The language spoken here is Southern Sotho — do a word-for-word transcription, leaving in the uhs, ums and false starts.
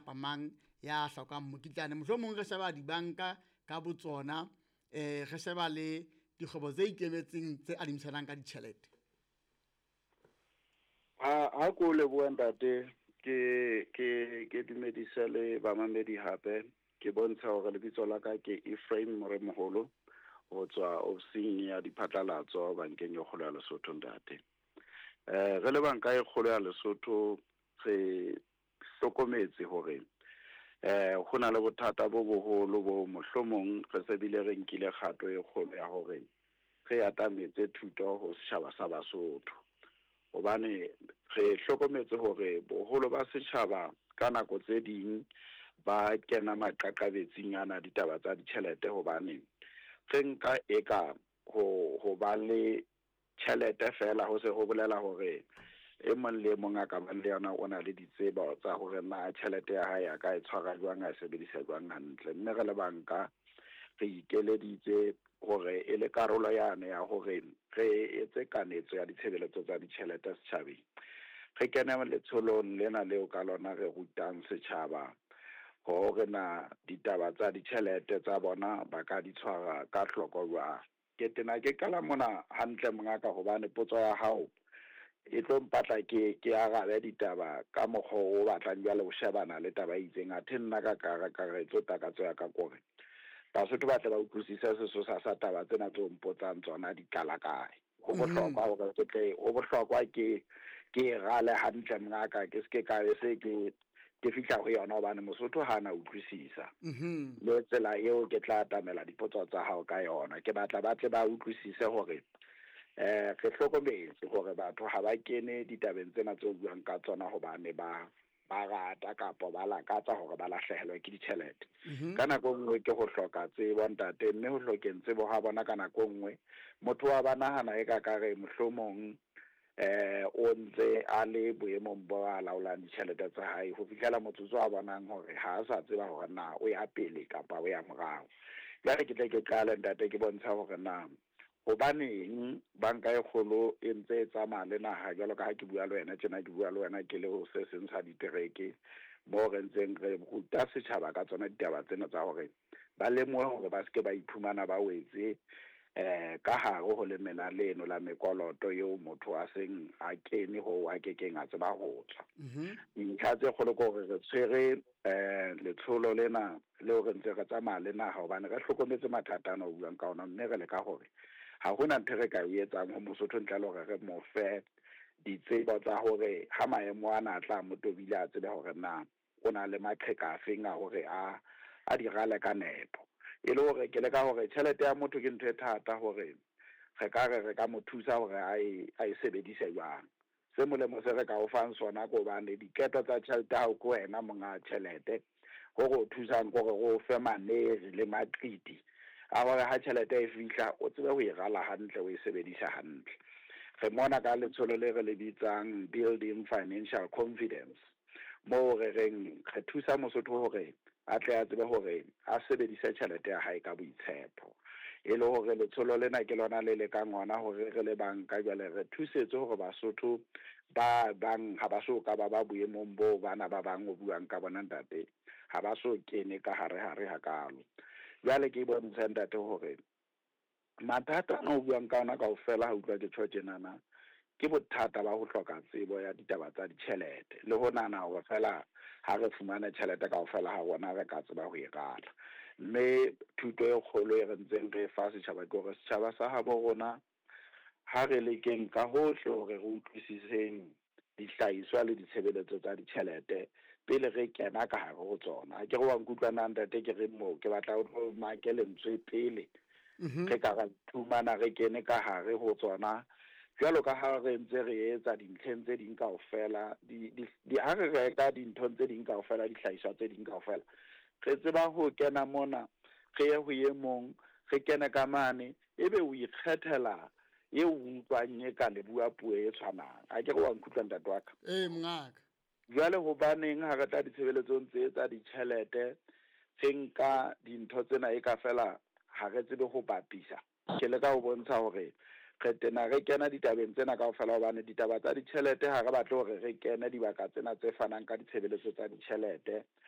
kapa mang ya hlokang mokitlane. Mohlomong re sheba dibanka ka botsona, eh re sheba le dikgwebo tse ikemetseng tse adimisanang ka ditjhelete. Ha ha go le boentate ke ke ke dumedisa le bamamedi hape ke bontsha hore lebitso la ka ke Ephraim Moremoholo ho tswa ofising ya diphatlalatso bankeng ya kgolo ya Lesotho ntate. Eh re le banka e kgolo ya Lesotho re hlokometse hore eh ho na le bothata bo boholo bo mohlomong re se bile re nkile kgato e kgolo ya hore re atametse thuto ho setjhaba sa Basotho. Hobane re hlokometse hore boholo ba setjhaba ka nako tse ding ba kena maqaqabetsing ana ditaba tsa ditjhelete hobane re nka eka ho ho ba le tjhelete fela ho se ho bolela hore e mong le mong a ka ba le yona o na le ditsebo tsa hore na tjhelete ya hae a ka e tshwara jwang a sebedisa jwang hantle. Mme re le banka re ikeleditse hore e le karolo yane ya hore re etse kanetso ya ditshebeletso tsa ditjhelete setjhabeng. Re kene letsholong lena leo ka lona re rutang setjhaba hore na ditaba tsa ditjhelete tsa bona ba ka di tshwara ka hloko jwang. Ke tena ke kala mona hantle mongaka hobane potso ya hao e tlo mpatla ke ke arabe ditaba ka mokgwa o batlang jwale ho shebana le taba e itseng. Athe nna ka ka ka re tlo takatso ya ka kore Basotho ba tla ba utlwisisa sesosa sa taba tsena tse mpotsang tsona di tlala kae. Ho bohlokwa hore ke tle ho bohlokwa ke ke rale hantle mongaka ke ske ka se ke ke fihla ho yona hobane Mosotho ha na utlwisisa. Le tsela eo ke tla atamela dipotso tsa hao ka yona. Ke batla ba tle ba utlwisise hore eh re hlokometse hore batho ha ba kene ditabeng tsena tse buang ka tsona hobane ba ba rata kapa ba lakatsa hore ba lahlehelwa ke ditjhelete. Ka nako nngwe ke ho hloka tsebo ntate, mme ho hlokeng tsebo ha bona ka nako nngwe motho wa ba nahana e ka kare mohlomong eh o ntse a le boemong bo a laolang ditjhelete tsa hae ho fihlela motsotso wa bonang hore ha a sa tseba hore na o ya pele kapa o ya morao. Jwale ke tle ke qale ntate ke bontsha hore na hobaneng banka e kgolo e ntse e tsamaya le naha jwalo ka ha ke bua le wena tjena ke bua le wena ke le ho se seng sa ditereke mo re ntseng re ruta setjhaba ka tsona ditaba tsena tsa hore ba lemohe hore ba seke ba iphumana ba wetse eh ka hare ho lemela leno la mekoloto eo motho a seng a kene ho a kekeng a tseba ho tswa. Dintlha tse kgolo ke hore re tshwere eh letsholo lena leo re ntse re tsamaya le naha hobane re hlokometse mathata ana o buang ka ona, mme re le ka hore ha hona ntho re ka e etsang ho Mosotho ntle le hore re mo fe ditsebo tsa hore ha maemo ana a tla mo tobile a tsebe hore na o na le maqheka a feng a hore a a di rale ka nepo. E le hore ke le ka hore tjhelete ya motho ke ntho e thata hore re ka re re ka mo thusa hore a e a e sebedise jwang. Se molemo se re ka o fang sona ko bane diketo tsa tjhelete ha o ko wena monga tjhelete ho go thusang gore go fe manere le maqiti a hore ha tjhelete e fihla o tsebe ho e rala hantle o e sebedisa hantle. Re mona ka letsholo le re le bitsang Building Financial Confidence mo re reng re thusa Mosotho hore a tle a tsebe hore a sebedise tjhelete ya hae ka boitshepo. E le hore letsholo lena ke lona le le ka ngwana hore re le banka jwale re thusetse hore Basotho ba bang ha ba so ka ba ba boemong bo bana ba bang o buang ka bona ntate ha ba so kene ka hare hare ha kalo. Jwale ke bontsha ntate hore mathata a o buang ka ona kaofela ha utlwa ke tjho tjenana ke bothata ba ho hloka tsebo ya ditaba tsa ditjhelete le ho nana hore fela ha re fumana tjhelete kaofela ha rona re ka tseba ho e rala. Mme thuto e kgolo e re ntseng re fa setjhaba ke hore setjhaba sa habo rona ha re lekeng ka hohle hore re utlwisiseng dihlahiswa le ditshebeletso tsa ditjhelete pele re kena ka hare ho tsona. Ke re wa nkutlwana ntate ke re mo ke batla ho make lentswe pele re ka ra thumana re kene ka hare ho tsona jwalo ka ha re ntse re etsa dintlheng tse ding kaofela di di ha re reka dinthong tse ding kaofela dihlahiswa tse ding kaofela re tseba ho kena mona re ye ho ye mong re kene ka mane ebe o ikgethela ye o utlwang e ka le bua puo e tshwanang. A ke re wa nkutlwa ntate wa ka eh mongaka jwale ho baneng ha re tla ditshebeletsong tse tsa ditjhelete re nka dintho tsena e ka fela ha re tsebe ho bapisa ke le ka ho bontsha hore re tena re kena ditabeng tsena kaofela hobane ditaba tsa ditjhelete ha re batle hore re kene dibaka tsena tse fanang ka ditshebeletso tsa ditjhelete